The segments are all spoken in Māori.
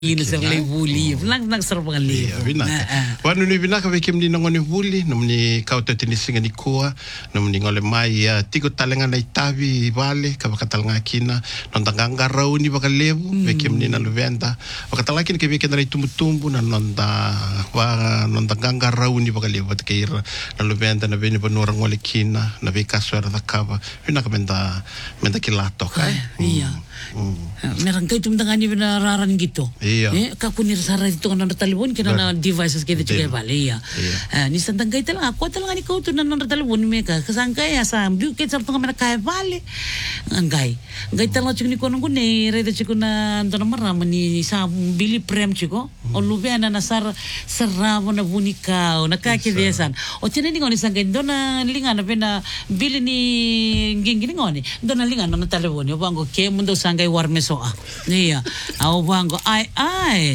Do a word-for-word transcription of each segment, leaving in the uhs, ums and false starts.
Ini serlei buli, lang lang serbangan li. Vinaka. Wanu ni vinaka veke mni ngoni buli, namni kauta tini singa ni koa, namni ngole mai tigo talenga na itavi vale, kabakatalanga kina, nondanganga rauni bakalevu, veke mni na luvenda, bakatalanga kina ke veke na tumbutumbu na nonda wa nondanganga rauni bakalevu batkeira na luvenda na veni banora ngole kina, na veka swera da kava, vinaka menda menda kilato kai. Iya. Merang kai tum tangani bina raran gitu. Iya. Eh, kakunir sara itu kan nanda telepon kena na devices kita juga balik ya. Ni santang kai telang aku telang ni kau tu nanda telepon mereka kesangka ya sam biu ke sartung mereka kai balik. Ngai. Ngai telang cik ni kono kune reda cik na nanda marah meni sa bili prem ciko. Olu be na sar saravo na bunika na kaki desan. O cene ni ngoni sangka dona linga na pena bili ni gingini ngoni. Dona linga na telepon yo bango ke mundo sangkai warme soa. Iya. Au bango ai ai.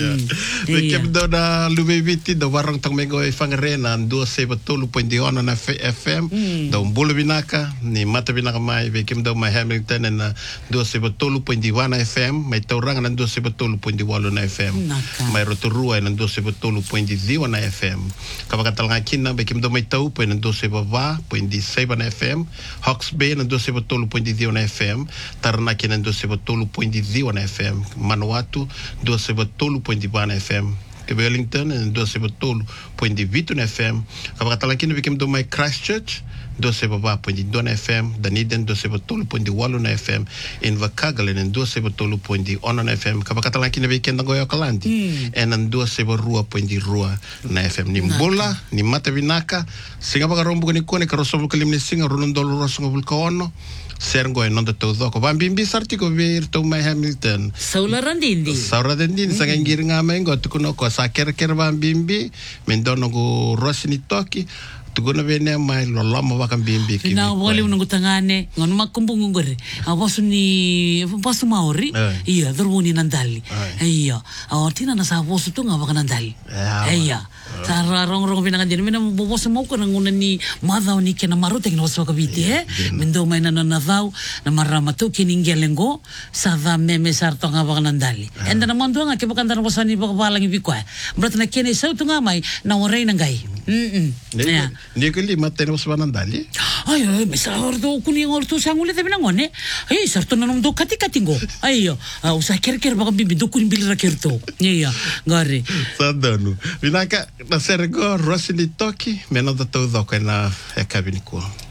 Bekem do na lumeviti do warang tang mengo e fangrena do se batulu point di ona na F M do mbulu binaka ni mata binaka mai bekem do mai Hamilton na do se batulu point di wana F M mai tauranga na do se batulu point di walo na F M mai rotorua na do se batulu point di wana F M kabakatal ngakina bekem do mai tau point na do se bava point di seven F M Hawks Bay na do se batulu point di wana F M Taranaki na do se batulu point di wana F M Manawatu do se batulu point di wana F M ke Wellington en do se batulu point di vitun F M kabakatalakina bekem do mai Christchurch do se baba point di dona F M Dunedin do se batulu point di waluna F M in Vakagalen en do se batulu point di onan F M kabakatalakina bekem dango yokalandi en en do se barua point di rua na F M ni mbola ni mata vinaka singa bagarombo ni kone karosobu kalimni singa runondolo rosongo vulkaono Sergo e non da todo ko bambimbi sarti ko ver to mai Hamilton saularan dindi sauraran dindi sanga ngir ngamengo tukuno ko saker ker bambimbi mendono go rosini toki tugona vene mai lolama wakam bimbi ki na wole unungu tangane ngon makumbung ngore awasu ni pasu maori iya dorwuni nandali iya awatina na sa wasu tu ngawaka nandali iya Sara rong rong pinangan jadi mina bobos mau kan nguna ni madau ni kena maru tekno wasu kabiti eh mendo mai na nadau na marama tu kiningge lengo sava meme sarto ngawaka nandali enda na mandu nga kebukan tan wasani bakabalang ibiko berarti na kene sau tu ngamai na orei nangai mm ya ni ko lima tenos wanandali ay ay mesa ordo kuni ordo sangule te binangone ay sarto na nung do kati katingo ayo usa ker-ker baka bibido kuni bilira kerto iya ngari sadanu binaka na sergo rosini toki meno da todo ko na e kabiniko